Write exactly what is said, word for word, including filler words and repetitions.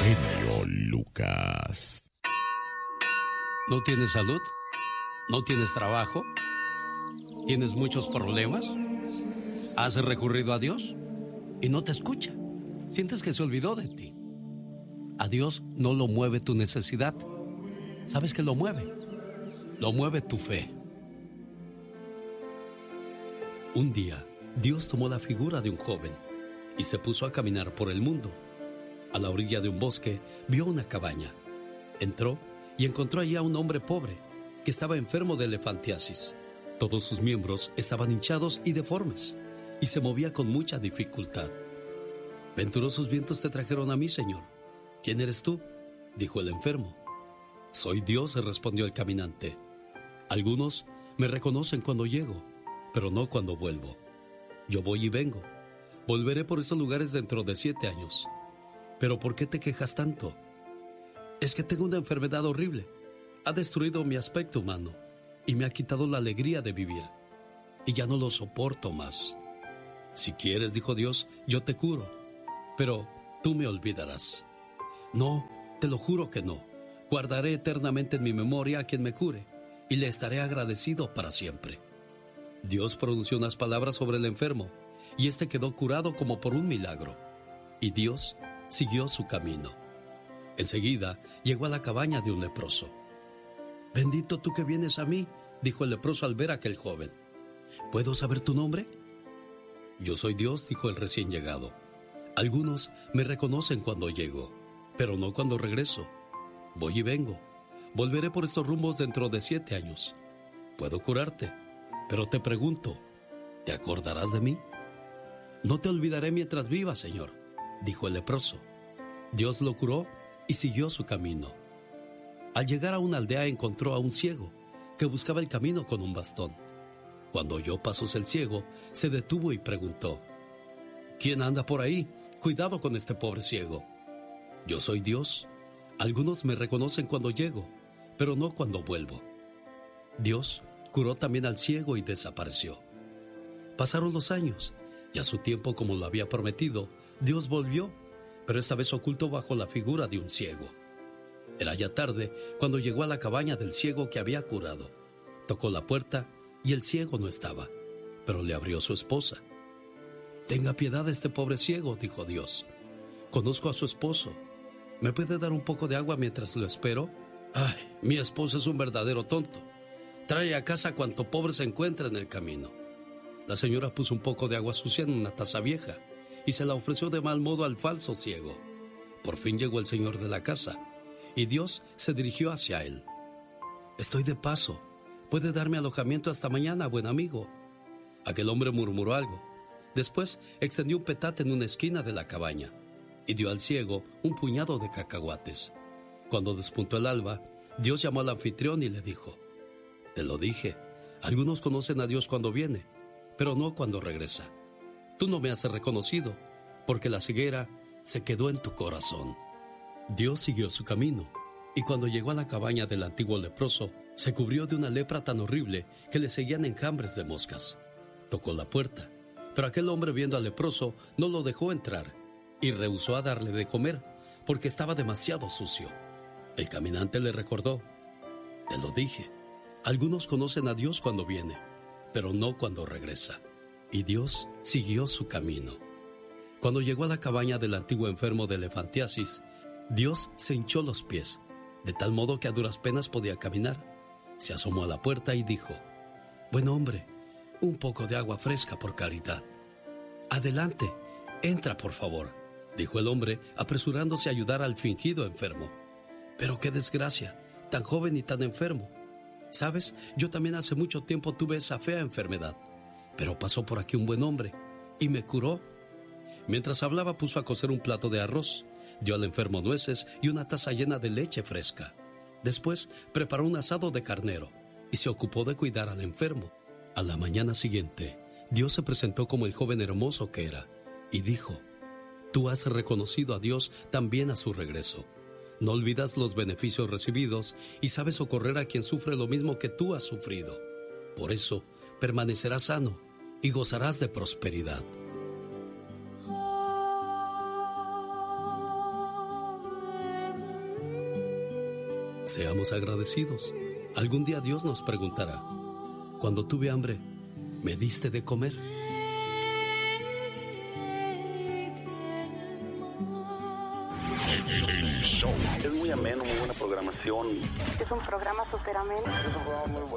genio Lucas. ¿No tienes salud? ¿No tienes trabajo? ¿Tienes muchos problemas? ¿Has recurrido a Dios y no te escucha? ¿Sientes que se olvidó de ti? A Dios no lo mueve tu necesidad. ¿Sabes qué lo mueve? Lo mueve tu fe. Un día, Dios tomó la figura de un joven y se puso a caminar por el mundo. A la orilla de un bosque vio una cabaña. Entró y encontró allí a un hombre pobre que estaba enfermo de elefantiasis. Todos sus miembros estaban hinchados y deformes y se movía con mucha dificultad. «Venturosos vientos te trajeron a mí, Señor. ¿Quién eres tú?», dijo el enfermo. «Soy Dios», respondió el caminante. «Algunos me reconocen cuando llego, pero no cuando vuelvo. Yo voy y vengo. Volveré por esos lugares dentro de siete años. ¿Pero por qué te quejas tanto?». «Es que tengo una enfermedad horrible. Ha destruido mi aspecto humano y me ha quitado la alegría de vivir. Y ya no lo soporto más». «Si quieres», dijo Dios, «yo te curo, pero tú me olvidarás». «No, te lo juro que no. Guardaré eternamente en mi memoria a quien me cure y le estaré agradecido para siempre». Dios pronunció unas palabras sobre el enfermo y éste quedó curado como por un milagro. Y Dios siguió su camino. Enseguida llegó a la cabaña de un leproso. «Bendito tú que vienes a mí», dijo el leproso al ver a aquel joven. «¿Puedo saber tu nombre?». «Yo soy Dios», dijo el recién llegado. «Algunos me reconocen cuando llego, pero no cuando regreso. Voy y vengo. Volveré por estos rumbos dentro de siete años. Puedo curarte, pero te pregunto, ¿te acordarás de mí?». «No te olvidaré mientras viva, Señor», dijo el leproso. Dios lo curó y siguió su camino. Al llegar a una aldea encontró a un ciego que buscaba el camino con un bastón. Cuando oyó pasos el ciego, se detuvo y preguntó: «¿Quién anda por ahí? Cuidado con este pobre ciego». «Yo soy Dios. Algunos me reconocen cuando llego, pero no cuando vuelvo». Dios curó también al ciego y desapareció. Pasaron los años y a su tiempo, como lo había prometido, Dios volvió, pero esta vez oculto bajo la figura de un ciego. Era ya tarde cuando llegó a la cabaña del ciego que había curado. Tocó la puerta y el ciego no estaba, pero le abrió su esposa. «Tenga piedad de este pobre ciego», dijo Dios. «Conozco a su esposo. ¿Me puede dar un poco de agua mientras lo espero? Ay, mi esposo es un verdadero tonto. Trae a casa cuanto pobre se encuentra en el camino». La señora puso un poco de agua sucia en una taza vieja y se la ofreció de mal modo al falso ciego. Por fin llegó el señor de la casa y Dios se dirigió hacia él. «Estoy de paso. ¿Puede darme alojamiento hasta mañana, buen amigo?». Aquel hombre murmuró algo. Después extendió un petate en una esquina de la cabaña y dio al ciego un puñado de cacahuates. Cuando despuntó el alba, Dios llamó al anfitrión y le dijo: «Te lo dije, algunos conocen a Dios cuando viene, pero no cuando regresa. Tú no me has reconocido, porque la ceguera se quedó en tu corazón». Dios siguió su camino, y cuando llegó a la cabaña del antiguo leproso, se cubrió de una lepra tan horrible que le seguían enjambres de moscas. Tocó la puerta, pero aquel hombre, viendo al leproso, no lo dejó entrar y rehusó a darle de comer porque estaba demasiado sucio. El caminante le recordó: «Te lo dije, algunos conocen a Dios cuando viene, pero no cuando regresa». Y Dios siguió su camino. Cuando llegó a la cabaña del antiguo enfermo de elefantiasis, Dios se hinchó los pies, de tal modo que a duras penas podía caminar. Se asomó a la puerta y dijo: «Buen hombre, un poco de agua fresca por caridad». «Adelante, entra por favor», dijo el hombre, apresurándose a ayudar al fingido enfermo. «Pero qué desgracia, tan joven y tan enfermo. Sabes, yo también hace mucho tiempo tuve esa fea enfermedad, pero pasó por aquí un buen hombre y me curó». Mientras hablaba, puso a cocer un plato de arroz, dio al enfermo nueces y una taza llena de leche fresca. Después preparó un asado de carnero y se ocupó de cuidar al enfermo. A la mañana siguiente, Dios se presentó como el joven hermoso que era y dijo: «Tú has reconocido a Dios también a su regreso. No olvidas los beneficios recibidos y sabes socorrer a quien sufre lo mismo que tú has sufrido. Por eso permanecerás sano y gozarás de prosperidad». Seamos agradecidos. Algún día Dios nos preguntará: cuando tuve hambre, ¿me diste de comer? Es muy ameno, muy buena programación. Es un programa súper ameno. Es un programa muy bueno.